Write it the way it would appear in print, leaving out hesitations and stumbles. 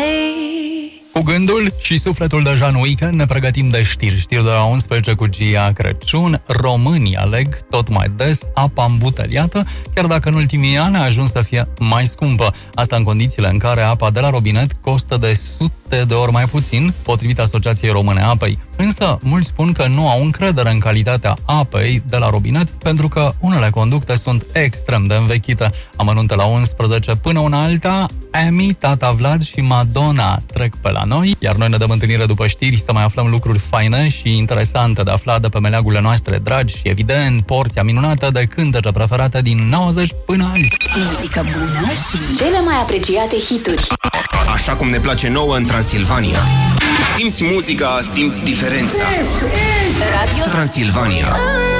Cu gândul și sufletul deja în weekend ne pregătim de știri de la 11 cu Gia Crăciun. Românii aleg tot mai des apa îmbuteliată, chiar dacă în ultimii ani a ajuns să fie mai scumpă. Asta în condițiile în care apa de la robinet costă de sute de ori mai puțin, potrivit Asociației Române a Apei. Însă, mulți spun că nu au încredere în calitatea apei de la robinet, pentru că unele conducte sunt extrem de învechite. Amănunte la 11 până una alta, Amy, Tata Vlad și Madonna trec pe la noi, iar noi ne dăm întâlnire după știri să mai aflăm lucruri faine și interesante de aflat de pe meleagurile noastre dragi și, evident, porția minunată de cântece preferate din 90 până azi. Muzică bună și cele mai apreciate hituri. Așa cum ne place nouă în Transilvania. Simți muzica, simți diferența. Radio Transilvania.